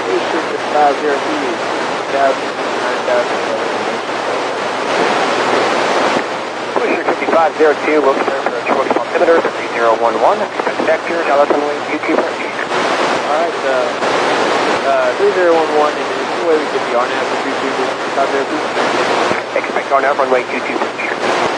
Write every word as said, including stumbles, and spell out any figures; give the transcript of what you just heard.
Houston five zero two, nine thousand, nine thousand. Booster fifty-five zero two, will clear for approach altimeter three zero one one, expect vector, Dallas runway two two for East. Alright, uh, uh, three zero one one, and is there any way we get the R N A V for two two five zero two? Expect R N A V runway two two for East.